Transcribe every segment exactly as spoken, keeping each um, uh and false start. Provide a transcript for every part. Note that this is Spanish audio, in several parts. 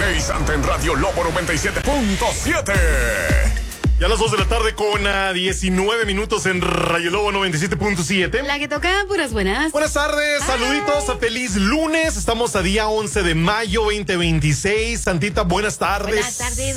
energizante en Radio Lobo noventa y siete punto siete. Ya a las dos de la tarde con uh, diecinueve minutos en Radio Lobo noventa y siete punto siete. La que toca puras buenas. Buenas tardes, Hi. saluditos, a feliz lunes. Estamos a día once de mayo veinte veintiséis. Santita, buenas tardes. Buenas tardes,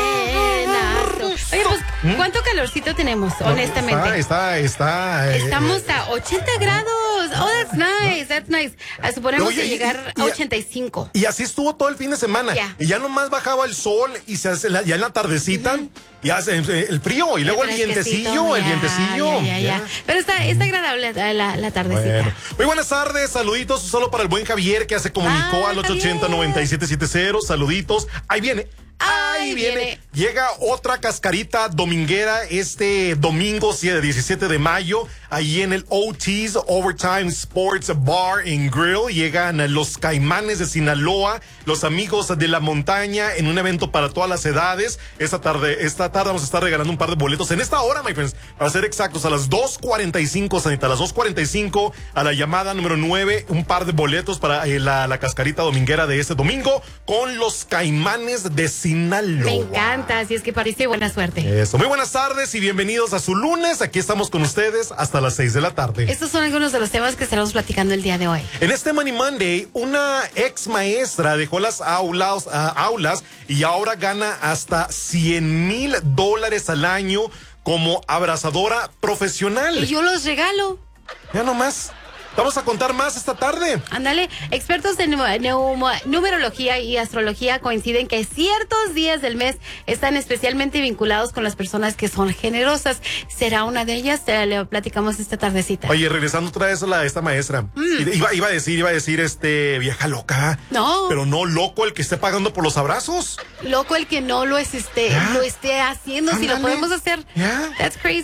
Renato. Oye, pues, ¿cuánto calorcito tenemos, honestamente? Está, está, está. eh, Estamos a ochenta grados. Oh, that's nice, that's nice. Ah, suponemos Oye, que y- llegar y- a y- ochenta y cinco. Y así estuvo todo el fin de semana. Ya. Y ya nomás bajaba el sol y se hace la- ya en la tardecita, ya hace eh, el frío y luego el vientecillo, el Ya, vientecillo. Ya, ya, ya. Ya. Pero está, está agradable la, la, la tardecita. Bueno. Muy buenas tardes, saluditos solo para el buen Javier que ya se comunicó Ah, al ocho ochenta, noventa y siete setenta. Saluditos. Ahí viene. Ahí Ahí viene. viene. Llega otra cascarita dominguera este domingo diecisiete de mayo, ahí en el O T's Overtime Sports Bar and Grill. Llegan los Caimanes de Sinaloa, los amigos de la montaña, en un evento para todas las edades. Esta tarde, esta tarde vamos a estar regalando un par de boletos en esta hora, my friends, para ser exactos, a las dos cuarenta y cinco, Sanita, a las dos cuarenta y cinco, a la llamada número nueve, un par de boletos para eh, la, la cascarita dominguera de este domingo con los Caimanes de Sinaloa. Me encanta, así es que parece buena suerte. Eso, muy buenas tardes y bienvenidos a su lunes. Aquí estamos con ustedes hasta las seis de la tarde. Estos son algunos de los temas que estaremos platicando el día de hoy. En este Money Monday, una ex maestra dejó las aulas, uh, aulas y ahora gana hasta cien mil dólares al año como abrazadora profesional. Y yo los regalo. Ya nomás. Vamos a contar más esta tarde. Ándale, expertos en neu- neu- numerología y astrología coinciden que ciertos días del mes están especialmente vinculados con las personas que son generosas. ¿Será una de ellas? Te le platicamos esta tardecita. Oye, regresando otra vez a la, esta maestra. Mm. Iba, iba a decir, iba a decir, este, vieja loca. No. Pero no loco el que esté pagando por los abrazos. Loco el que no lo es este, Ya. lo esté haciendo, si lo Ándale. podemos hacer. Ya. That's crazy.